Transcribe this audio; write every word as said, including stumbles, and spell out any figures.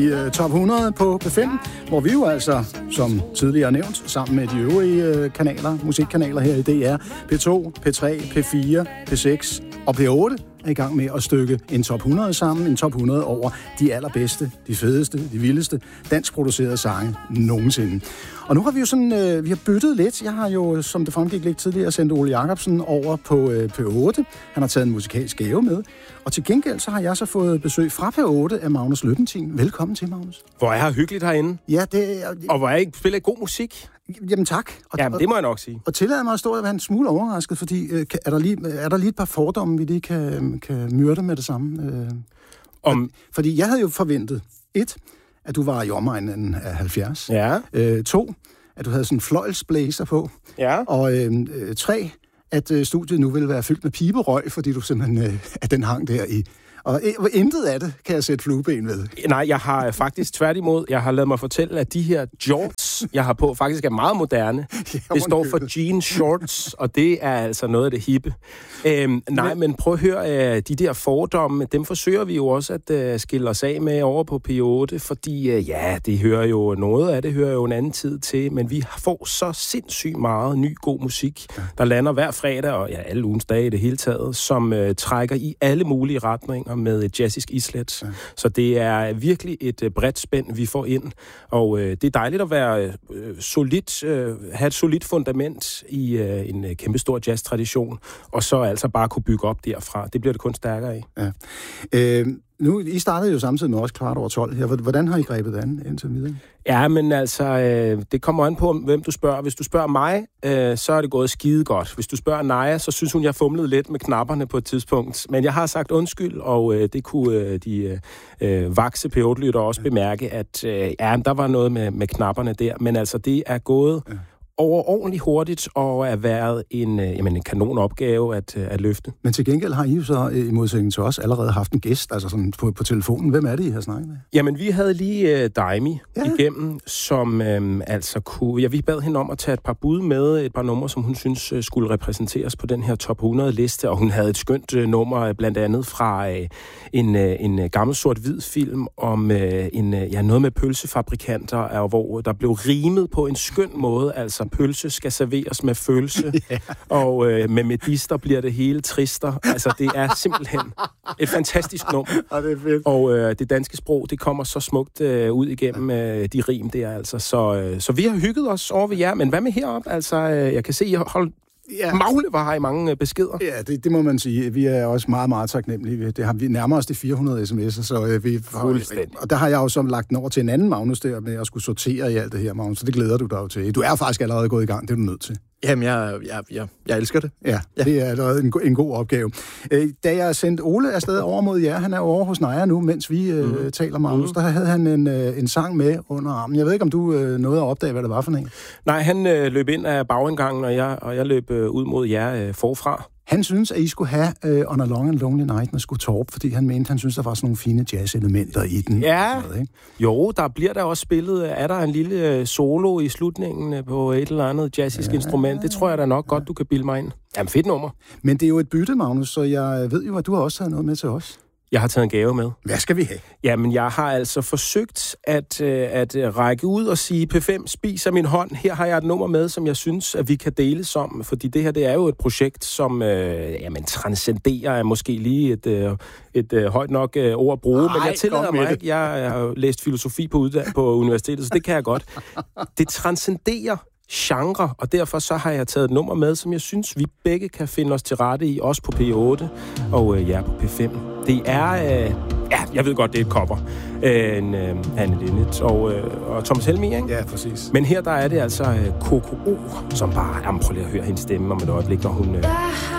I uh, top hundrede på P fem, hvor vi jo altså, som tidligere nævnt, sammen med de øvrige uh, kanaler, musikkanaler her i D R, P to, P tre, P fire, P seks og P otte, er i gang med at stykke en top hundrede sammen, en top hundrede over de allerbedste, de fedeste, de vildeste danskproducerede sange nogensinde. Og nu har vi jo sådan, øh, vi har byttet lidt. Jeg har jo, som det fremgik lidt tidligere, sendt Ole Jacobsen over på øh, P otte. Han har taget en musikalsk gave med. Og til gengæld så har jeg så fået besøg fra P otte af Magnus Løbbentin. Velkommen til, Magnus. Hvor er her hyggeligt herinde. Ja, det er... Og hvor er I spiller god musik. Jamen tak. Og, Jamen, det må jeg nok sige. Og tillad mig at stå og være en smule overrasket, fordi øh, er, der lige, er der lige et par fordomme, vi lige kan, kan myrde med det samme? Øh, Om... Fordi jeg havde jo forventet, et, at du var i omegnen af halvfjerds. Ja. Øh, to, at du havde sådan en fløjlsblæser på. Ja. Og øh, tre, at øh, studiet nu ville være fyldt med piberøg, fordi du simpelthen øh, at den hang der i... Og øh, intet af det kan jeg sætte flueben ved. Nej, jeg har faktisk tværtimod, jeg har lavet mig fortælle, at de her jorts, jeg har på, faktisk er meget moderne. Ja, det står for jeans shorts, og det er altså noget af det hippe. Øhm, nej, men prøv at høre, øh, de der fordomme, dem forsøger vi jo også at øh, skille os af med over på P otte, fordi øh, ja, det hører jo noget af det, hører jo en anden tid til, men vi får så sindssygt meget ny god musik, ja. Der lander hver fredag, og ja, alle ugens dage i det hele taget, som øh, trækker i alle mulige retninger med et jazzisk islet. Ja. Så det er virkelig et øh, bredt spænd, vi får ind, og øh, det er dejligt at være øh, solid, øh, have et solidt fundament i øh, en øh, kæmpestor jazztradition, og så altså bare kunne bygge op derfra. Det bliver det kun stærkere i. Ja. Øh, nu, I startede jo samtidig med os kvart over tolv her. Hvordan har I grebet det an indtil videre? Ja, men altså, øh, det kommer an på, hvem du spørger. Hvis du spørger mig, øh, så er det gået skide godt. Hvis du spørger Naja, så synes hun, jeg fumlede lidt med knapperne på et tidspunkt. Men jeg har sagt undskyld, og øh, det kunne øh, de øh, vakse P otte-lytter også bemærke, at øh, ja, der var noget med, med knapperne der. Men altså, det er gået... Ja. overordentligt hurtigt og er været en, jamen, en kanonopgave at, at løfte. Men til gengæld har I jo så, i modsætning til os, allerede haft en gæst, altså sådan på, på telefonen. Hvem er det, I har snakket med? Jamen, vi havde lige uh, Daimi ja. igennem, som um, altså kunne... Ja, vi bad hende om at tage et par bud med, et par numre, som hun synes uh, skulle repræsenteres på den her top hundrede-liste, og hun havde et skønt uh, nummer, blandt andet fra uh, en, uh, en uh, gammel sort-hvid film om uh, en, uh, ja, noget med pølsefabrikanter, uh, hvor der blev rimet på en skøn måde, altså pølse skal serveres med følelse, yeah. og øh, med medister bliver det hele trister. Altså, det er simpelthen et fantastisk nummer. Og det er fedt. Og øh, det danske sprog, det kommer så smukt øh, ud igennem øh, de rim der, altså. Så, øh, så vi har hygget os over ved jer, men hvad med heroppe? Altså, øh, jeg kan se, I har holdt ja. magle, hvor har I mange øh, beskeder? Ja, det, det må man sige. Vi er også meget, meget taknemmelige. Det har vi nærmer os de fire hundrede sms'er, så øh, vi... Og der har jeg jo så lagt den over til en anden Magnus der, med at skulle sortere i alt det her, Magnus, så det glæder du dig jo til. Du er faktisk allerede gået i gang, det er du nødt til. Jamen, jeg, jeg, jeg, jeg elsker det. Ja, ja, det er allerede en, en god opgave. Øh, da jeg sendte Ole afsted over mod jer, han er over hos Naja nu, mens vi øh, mm. taler, Magnus, mm. der havde han en, øh, en sang med under armen. Jeg ved ikke, om du øh, nåede at opdage, hvad det var for en. Nej, han øh, løb ind af bagindgangen, og jeg, og jeg løb øh, ud mod jer øh, forfra. Han synes, at I skulle have uh, On a Long and Lonely Night med Skottorp, fordi han mente, han synes, der var sådan nogle fine jazz-elementer i den. Ja, noget, ikke? Jo, der bliver der også spillet. Er der en lille solo i slutningen på et eller andet jazzisk ja, instrument? Det tror jeg da nok ja. godt, du kan bilde mig ind. Jamen, fedt nummer. Men det er jo et bytte, Magnus, så jeg ved jo, at du har også taget noget med til os. Jeg har taget en gave med. Hvad skal vi have? Jamen, jeg har altså forsøgt at, at række ud og sige, P fem spiser min hånd. Her har jeg et nummer med, som jeg synes, at vi kan deles om. Fordi det her, det er jo et projekt, som øh, jamen, transcenderer er måske lige et, øh, et øh, højt nok øh, ord at bruge. Ej, men jeg tillader mig ikke. Jeg, jeg har jo læst filosofi på, uddan- på universitetet, så det kan jeg godt. Det transcenderer genre, og derfor så har jeg taget et nummer med, som jeg synes, vi begge kan finde os til rette i, også på P otte og øh, ja, på P fem. Det er, øh, ja, jeg ved godt, det er et cover. Øh, en, øh, Anne Linnet og, øh, og Thomas Helmig, ikke? Ja, præcis. Men her, der er det altså øh, Coco O, som bare, jamen prøv lige at høre hendes stemme om et øjeblik, når hun... Øh,